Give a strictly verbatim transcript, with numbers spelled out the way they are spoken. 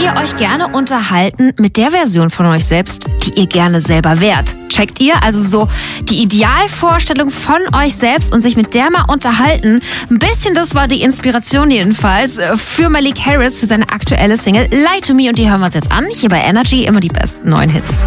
ihr euch gerne unterhalten mit der Version von euch selbst, die ihr gerne selber wärt? Checkt ihr? Also so die Idealvorstellung von euch selbst und sich mit der mal unterhalten. Ein bisschen, das war die Inspiration jedenfalls für Malik Harris für seine aktuelle Single Lie to Me und die hören wir uns jetzt an. Hier bei Energy immer die besten neuen Hits.